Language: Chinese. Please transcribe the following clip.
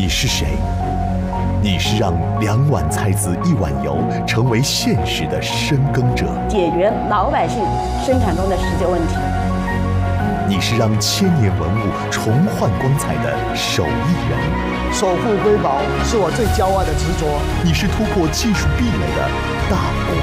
你是谁？你是让2碗菜籽1碗油成为现实的深耕者， 解决老百姓生产中的实际问题。 你是让千年文物重焕光彩的手艺人， 守护瑰宝是我最骄傲的执着。 你是突破技术壁垒的大工